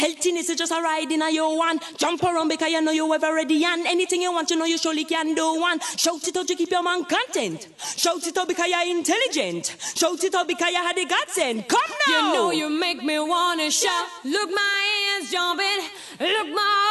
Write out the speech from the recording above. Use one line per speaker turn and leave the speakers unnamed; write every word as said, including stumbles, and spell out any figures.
Healthiness is just a ride in a you one. Jump around because you know you ever ready and anything you want you know you surely can do one. Shout it out to keep your man content. Shout it out because you're intelligent. Shout it out because you had the godsend. Come now.
You know you make me wanna shout. Look my hands jumping. Look my